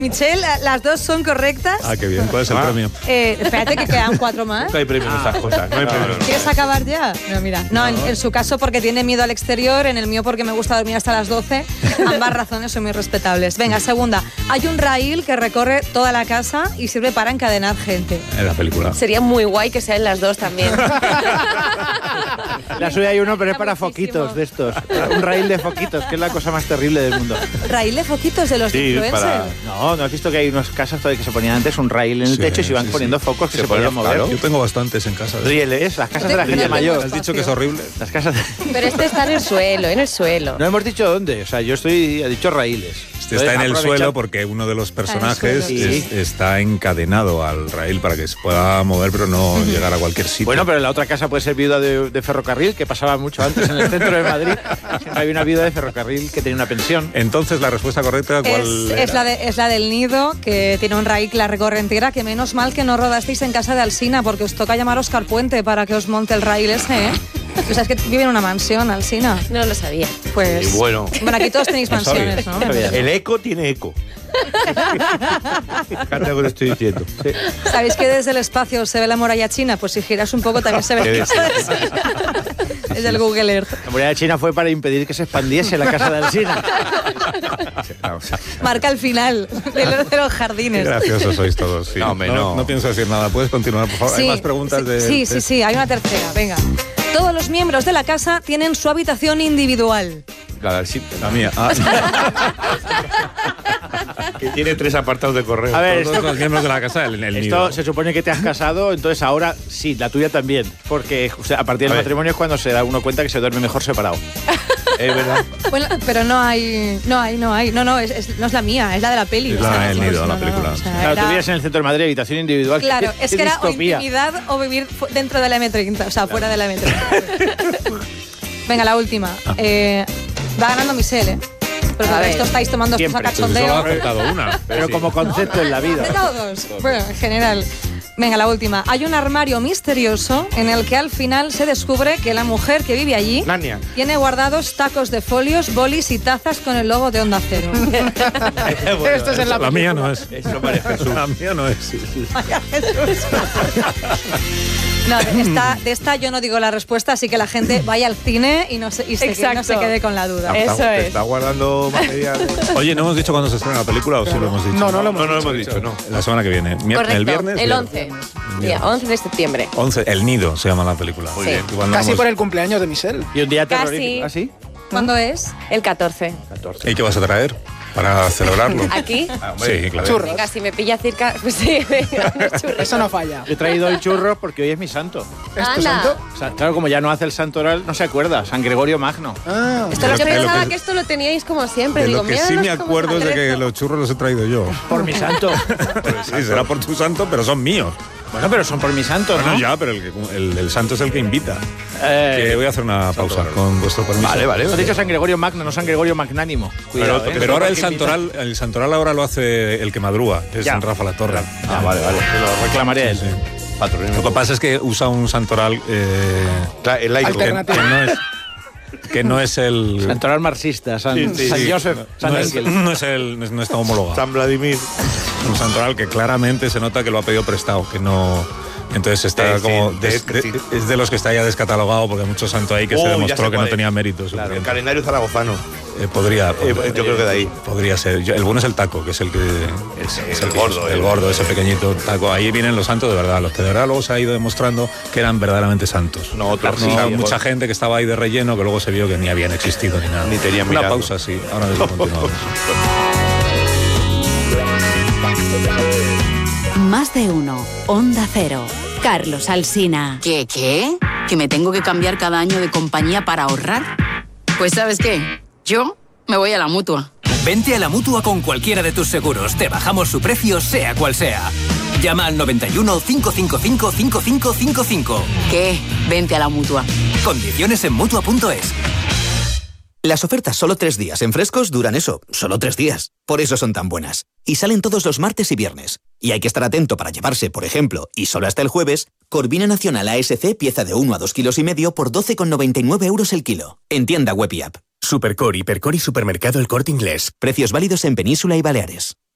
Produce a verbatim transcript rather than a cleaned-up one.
Michelle, las dos son correctas. Ah, qué bien. ¿Cuál es el Ah. premio? Eh, espérate que quedan cuatro más. No hay premio en estas cosas. No hay premio. ¿Quieres acabar ya? No, mira. No, en, en su caso porque tiene miedo al exterior, en el mío porque me gusta dormir hasta las doce. Ambas razones son muy respetables. Venga, segunda. Hay un raíl que recorre toda la casa y sirve para encadenar gente. En la película. Sería muy guay que sean las dos también. La suya hay uno, pero es para Muchísimo. foquitos de estos. Un raíl de foquitos, que es la cosa más terrible del mundo. Raíl de foquitos de los Sí, influencers. para- No, ¿no has visto que hay unas casas todavía que se ponían antes un raíl en el Sí, techo y se iban sí, poniendo sí. focos que Se se, podían ponen- mover? claro. Yo tengo bastantes en casa. Rieles, las casas de la No gente tengo mayor. ¿Has dicho que es horrible? Las casas de... Pero este está en el suelo, en el suelo. No hemos dicho dónde, o sea, yo estoy, he dicho raíles. Este está en el Entonces, suelo aprovecha- porque uno de los personajes suelo, sí. es- está encadenado al raíl para que se pueda mover, pero no llegar a cualquier sitio. Bueno, pero en la otra casa puede ser viuda de, de ferrocarril, que pasaba mucho antes en el centro de Madrid. Siempre había una viuda de ferrocarril que tenía una pensión. Entonces, la respuesta correcta, ¿cuál Es, era? es, la de, es la del nido, que tiene un raíl que la recorre entera, que menos mal que no rodasteis en casa de Alsina, porque os toca llamar a Óscar Puente para que os monte el raíl ese, ¿eh? O sea, es que vive en una mansión, Alsina. No lo sabía. Pues... Y bueno. Bueno, aquí todos tenéis No sabía. mansiones, ¿no? No sabía. El eco tiene eco. Fíjate lo que te estoy diciendo. Sí. ¿Sabéis que desde el espacio se ve la muralla china? Pues si giras un poco también se ve Qué la casa de Alsina. Es del Google Earth. La muralla de China fue para impedir que se expandiese la casa de Alsina. Marca el final de los, de los Qué jardines. graciosos sois todos. Sí. No, hombre, no. no pienso decir nada. ¿Puedes continuar, por favor? Sí, Hay más preguntas sí, de... Sí, sí, sí, hay una tercera, venga. Todos los miembros de la casa tienen su habitación individual. La, sí, La mía. Ah, que tiene tres apartados de correo. A ver, todos esto, los miembros de la casa, el, el esto nido. se supone que te has casado, entonces ahora sí, la tuya también. Porque o sea, a partir del A ver. matrimonio es cuando se da uno cuenta que se duerme mejor separado. Es verdad. Bueno, pero no hay, no hay, no hay. No, no, es, es- no es la mía, es la de la peli. Es o sea, la del no, nido, no, la no, película. no, o sea, Claro, era- tú vivías en el centro de Madrid, habitación individual. Claro, qué- es qué que era o distopía. intimidad o vivir fu- dentro de la eme treinta, o sea, fuera de la eme treinta. Venga, la última. Eh, va ganando Michelle, ¿eh? Pero A por ver. esto estáis tomando esto a Siempre. Solo ha cachondeo. acertado una. Pero sí. como concepto en la De vida. todos. Bueno, en general. Venga, la última. Hay un armario misterioso en el que al final se descubre que la mujer que vive allí Narnia. tiene guardados tacos de folios, bolis y tazas con el logo de Onda Cero. Esto es en la La mía no es. Eso parece Jesús. La mía no es. Vaya Jesús. No, de esta, de esta yo no digo la respuesta, así que la gente vaya al cine y no se, y se, que- no se Exacto. quede con la duda. Eso Está- es. Está guardando material. Oye, ¿no hemos dicho cuándo se estrena la película o sí lo hemos dicho? No, no lo hemos No, no lo hemos dicho, no. La semana que viene. Mier- Correcto. ¿El viernes? El Viernes. once. Día once de septiembre. once. El Nido se llama la película. Muy bien. Igual no Casi hemos- por el cumpleaños de Michelle. Y un día Casi. terrorífico. ¿Ah, sí? ¿Cuándo es? El catorce. ¿Y qué vas a traer para celebrarlo? ¿Aquí? Sí, claro. Churros. Venga, si me pilla cerca, pues sí, venga, unos churros. Eso no falla. Yo he traído hoy churros porque hoy es mi santo. ¿Es tu Anda. santo? O sea, claro, como ya no hace el santo oral, no se acuerda. San Gregorio Magno. Ah, Esto lo De que lo que- pensaba de lo que que- esto lo teníais como siempre. De Digo, lo que mira sí me los- cómo acuerdo es de que aderezo. los churros los he traído yo. Por mi santo. Sí, será por tu santo, pero son míos. Bueno, pero son por mi santo, ¿no? Bueno, ya, pero el, que- el, el santo es el que invita. Eh, Que voy a hacer una pausa con vuestro permiso. Vale, vale. Has dicho San Gregorio Magno, no San Gregorio Magnánimo. Cuidado, Pero, ¿eh? pero ahora el Porque invita- santoral, el santoral ahora lo hace el que madruga, que es Ya. San Rafa la Torre. Ah, vale, vale. Se lo reclamaré a él. Sí, sí. Lo que pasa es que usa un santoral eh, Claro, el laico. que, Alternativo. que no es que no es el Santoral marxista, San, Sí, sí, San sí. Joseph, San no es, Ángel. no es el no es- no está homologado. San Vladimir. Un santoral que claramente se nota que lo ha pedido prestado, que no. Entonces está Sí, sí, como. de- des- de- sí. es de los que está ya descatalogado, porque hay mucho santo ahí que Oh, se ya demostró sé que cuál no es. tenía méritos. Claro, el calendario zaragozano. Eh, podría. Eh, yo creo que de ahí. Podría ser. Yo- el bueno es el taco, que es el que. Es- el que- gordo, El el- gordo, ese pequeñito taco. Ahí vienen los santos de verdad. Los que de verdad luego se ha ido demostrando que eran verdaderamente santos. No, otros No, sí, mucha sí. gente que estaba ahí de relleno que luego se vio que ni habían existido ni nada. Ni tenían Una mirado. pausa, sí. Ahora mismo continuamos. Más de uno. Onda Cero. Carlos Alsina. ¿Qué, qué? ¿Que me tengo que cambiar cada año de compañía para ahorrar? Pues ¿sabes qué? Yo me voy a la Mutua. Vente a la Mutua con cualquiera de tus seguros. Te bajamos su precio, sea cual sea. Llama al noventa y uno, cinco cinco cinco, cinco cinco cinco cinco. ¿Qué? Vente a la Mutua. Condiciones en Mutua punto es. Las ofertas solo tres días en Frescos duran eso, solo tres días. Por eso son tan buenas. Y salen todos los martes y viernes. Y hay que estar atento para llevarse, por ejemplo, y solo hasta el jueves, Corvina Nacional A S C pieza de uno a dos kilos y medio por doce con noventa y nueve euros el kilo. En tienda web y app. Supercor, Hipercor y Supermercado El Corte Inglés. Precios válidos en Península y Baleares.